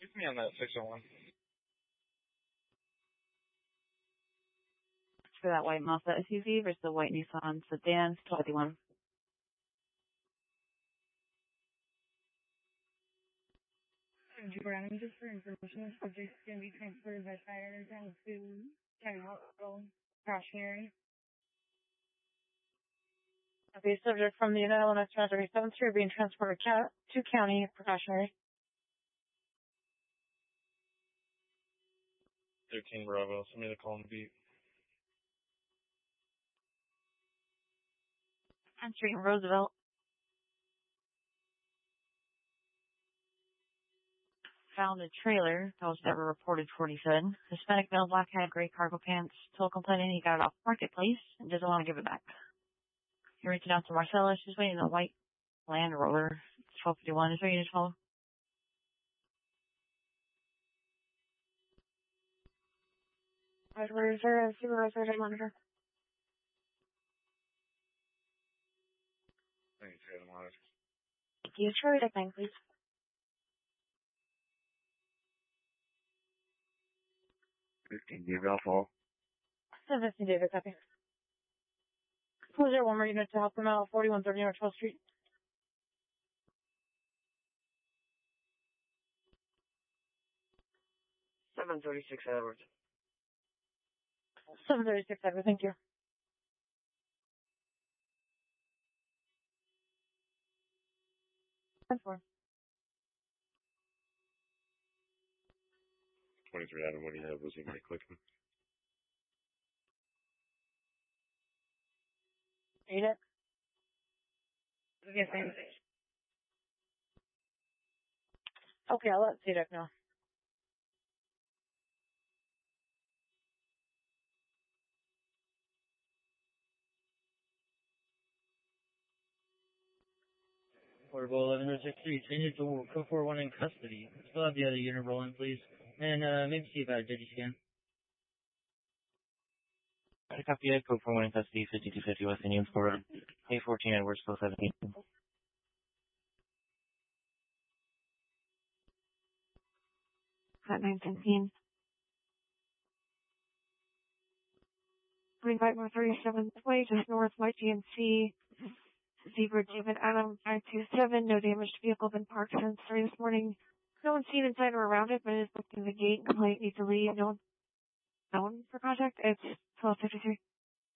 Keep me on that 601. For that white Mazda SUV versus the white Nissan sedan, 1251. Just for information, the subject is going to be transferred by fire down to County Hospital, Crashing area. Okay, subject from the United Illinois Transit 7th Street being transported to county precautionary. 13 Bravo, somebody to call and beat. On Street in Roosevelt. Found a trailer. That was never reported for what he said. Hispanic male, black hat, gray cargo pants. Told complaining he got it off Marketplace and doesn't want to give it back. He reached out to Marcellus. She's waiting in a white Land Rover. 1251. Is there you to follow? Where is there a supervisor monitor? Thanks, yeah, the monitor. Thank you. Troy, deck 9, please. David Alpha. 15 David, copy. Was there one more unit to help them out? 4130 North 12th Street. 736 Edwards. 736 Edward, thank you. That's 23 Adam, what do you have? Was he right clicking? Read it. Yes, I'm Okay, I'll let CDEC know. Portable 1163, change it to code 41 in custody. Still have the other unit rolling, please. And maybe see about a DigiScan. I copy it, code 41 in custody, 5250 West Indian Square Road. A14 Edwards, 17. At 915. Green Bike 37th Way, just north, White GMC. Zebra David Adam 527. No damage to vehicle been parked since 3 this morning. No one's seen inside or around it, but it is booked in the gate. Complaint needs to leave. No one known for contact. It's 1253.